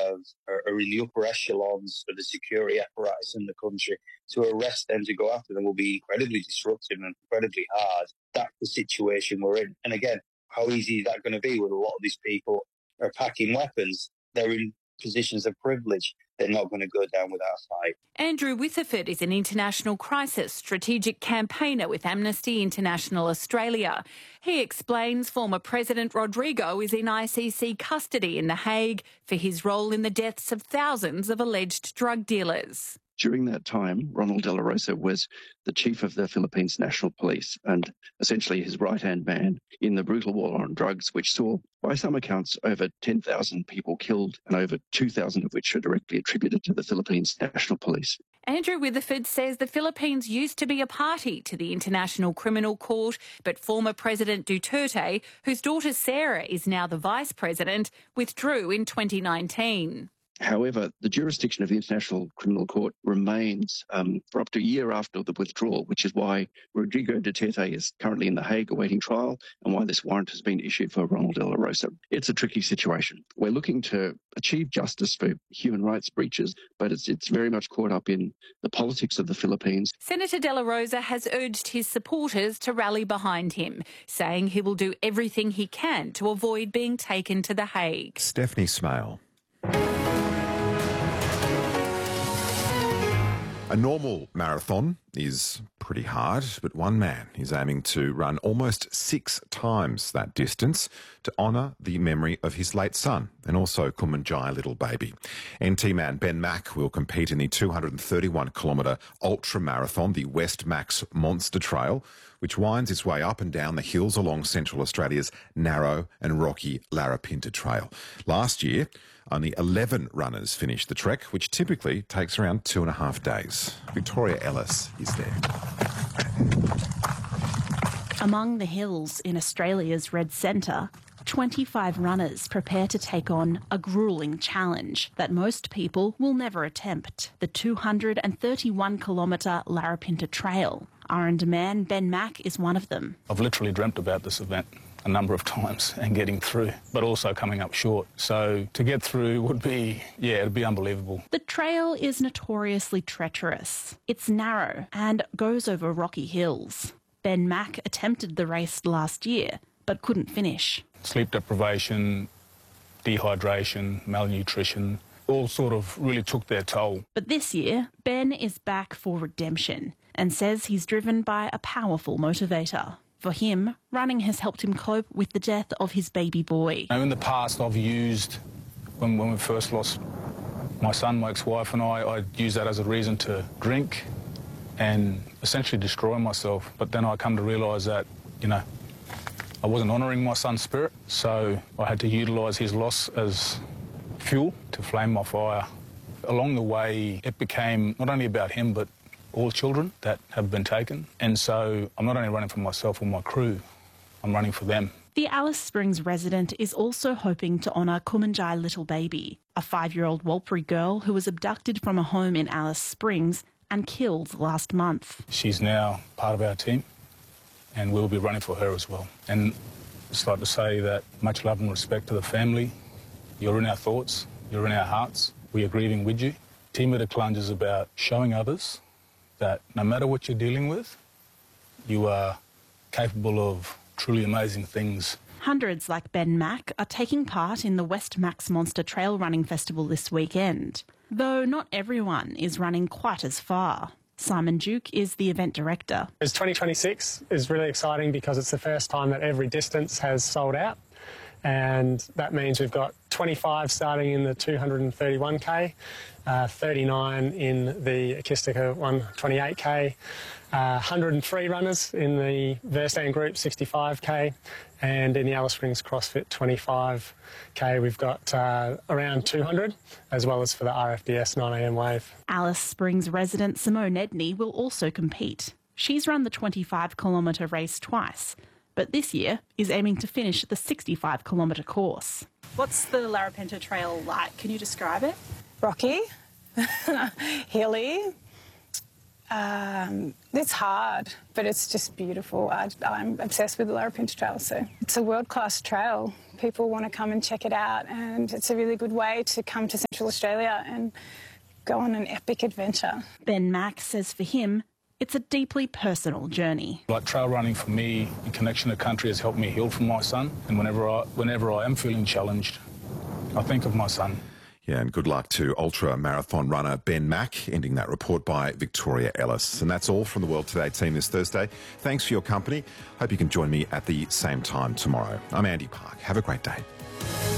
are in the upper echelons of the security apparatus in the country. To arrest them, to go after them, will be incredibly disruptive and incredibly hard. That's the situation we're in. And again, how easy is that going to be when a lot of these people are packing weapons? They're in positions of privilege. They're not going to go down without a fight. Andrew Witherford is an international crisis strategic campaigner with Amnesty International Australia. He explains former President Rodrigo is in ICC custody in The Hague for his role in the deaths of thousands of alleged drug dealers. During that time, Ronald De La Rosa was the chief of the Philippines National Police and essentially his right-hand man in the brutal war on drugs, which saw, by some accounts, over 10,000 people killed and over 2,000 of which are directly attributed to the Philippines National Police. Andrew Witherford says the Philippines used to be a party to the International Criminal Court, but former President Duterte, whose daughter Sarah is now the vice president, withdrew in 2019. However, the jurisdiction of the International Criminal Court remains for up to a year after the withdrawal, which is why Rodrigo Duterte is currently in The Hague awaiting trial and why this warrant has been issued for Ronald De La Rosa. It's a tricky situation. We're looking to achieve justice for human rights breaches, but it's very much caught up in the politics of the Philippines. Senator De La Rosa has urged his supporters to rally behind him, saying he will do everything he can to avoid being taken to The Hague. Stephanie Smale. A normal marathon is pretty hard, but one man is aiming to run almost 6 times that distance to honour the memory of his late son and also Kumanjai little baby. NT man Ben Mack will compete in the 231-kilometre ultra-marathon, the West Max Monster Trail, which winds its way up and down the hills along Central Australia's narrow and rocky Larapinta Trail. Last year, only 11 runners finished the trek, which typically takes around 2.5 days. Victoria Ellis is there. Among the hills in Australia's Red Centre, 25 runners prepare to take on a gruelling challenge that most people will never attempt, the 231-kilometre Larapinta Trail. R&D man Ben Mack is one of them. I've literally dreamt about this event a number of times and getting through, but also coming up short. So to get through would be, it'd be unbelievable. The trail is notoriously treacherous. It's narrow and goes over rocky hills. Ben Mack attempted the race last year, but couldn't finish. Sleep deprivation, dehydration, malnutrition, all sort of really took their toll. But this year, Ben is back for redemption and says he's driven by a powerful motivator. For him, running has helped him cope with the death of his baby boy. In the past, I've used, when we first lost my son, my ex-wife and I used that as a reason to drink and essentially destroy myself. But then I come to realise that, I wasn't honouring my son's spirit, so I had to utilise his loss as fuel to flame my fire. Along the way, it became not only about him, but all children that have been taken. And so I'm not only running for myself or my crew, I'm running for them. The Alice Springs resident is also hoping to honour Kumanjai little baby, a 5-year-old Warlpiri girl who was abducted from a home in Alice Springs and killed last month. She's now part of our team and we'll be running for her as well. And I'd just like to say that much love and respect to the family. You're in our thoughts, you're in our hearts. We are grieving with you. Team of the Clunge is about showing others that no matter what you're dealing with, you are capable of truly amazing things. Hundreds like Ben Mack are taking part in the West Max Monster Trail Running Festival this weekend, though not everyone is running quite as far. Simon Duke is the event director. 2026 is really exciting because it's the first time that every distance has sold out, and that means we've got 25 starting in the 231k, 39 in the Akistika 128k, 103 runners in the Verstan group 65k, and in the Alice Springs CrossFit 25k we've got around 200, as well as for the RFDS 9am wave. Alice Springs resident Simone Edney will also compete. She's run the 25-kilometre race twice, but this year is aiming to finish the 65-kilometre course. What's the Larapinta Trail like? Can you describe it? Rocky, hilly. It's hard, but it's just beautiful. I'm obsessed with the Larapinta Trail. So it's a world-class trail. people want to come and check it out, and it's a really good way to come to Central Australia and go on an epic adventure. Ben Mack says for him, it's a deeply personal journey. Like trail running for me in connection to country has helped me heal from my son, and whenever I am feeling challenged, I think of my son. Yeah, and good luck to ultra marathon runner Ben Mack, ending that report by Victoria Ellis. And that's all from the World Today team this Thursday. Thanks for your company. Hope you can join me at the same time tomorrow. I'm Andy Park. Have a great day.